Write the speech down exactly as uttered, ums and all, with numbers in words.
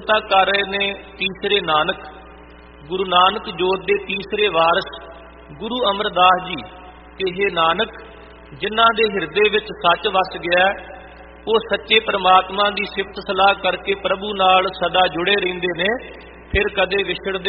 ਤਾਂ ਕਰ ਰਹੇ ਨੇ ਤੀਸਰੇ ਨਾਨਕ, ਗੁਰੂ ਨਾਨਕ ਜੋਤ ਦੇ ਤੀਸਰੇ ਵਾਰਿਸ ਗੁਰੂ ਅਮਰਦਾਸ ਜੀ। ਇਹ ਨਾਨਕ ਜਿਨ੍ਹਾਂ ਦੇ ਹਿਰਦੇ ਵਿੱਚ ਸੱਚ ਵਸ ਗਿਆ, ਉਹ ਸੱਚੇ ਪ੍ਰਮਾਤਮਾ ਦੀ ਸਿਫਤ ਸਲਾਹ ਕਰਕੇ ਪ੍ਰਭੂ ਨਾਲ ਸਦਾ ਜੁੜੇ ਰਹਿੰਦੇ ਨੇ, ਫਿਰ ਕਦੇ ਵਿਛੜਦੇ